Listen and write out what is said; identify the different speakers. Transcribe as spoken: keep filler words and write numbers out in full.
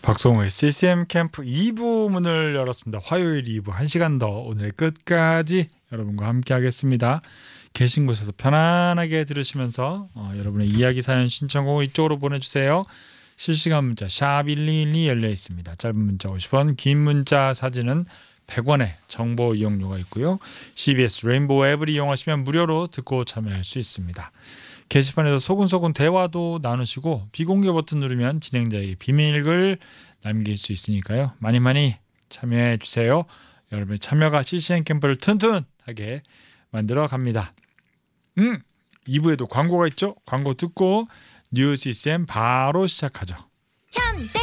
Speaker 1: 박성호의 씨씨엠 캠프 이 부 문을 열었습니다. 화요일 이 부 한 시간 더 오늘 끝까지 여러분과 함께 하겠습니다. 계신 곳에서 편안하게 들으시면서 어, 여러분의 이야기 사연 신청곡 이쪽으로 보내주세요. 실시간 문자 샵 일이일이 열려 있습니다. 짧은 문자 오십 원, 긴 문자 사진은 백 원의 정보 이용료가 있고요. 씨비에스 레인보우 앱을 이용하시면 무료로 듣고 참여할 수 있습니다. 게시판에서 소근소근 대화도 나누시고 비공개 버튼 누르면 진행자에게 비밀글 남길 수 있으니까요. 많이 많이 참여해 주세요. 여러분의 참여가 씨씨엠 캠프를 튼튼하게 만들어 갑니다. 음, 이 부에도 광고가 있죠? 광고 듣고 뉴 씨씨엠 바로 시작하죠.
Speaker 2: 현대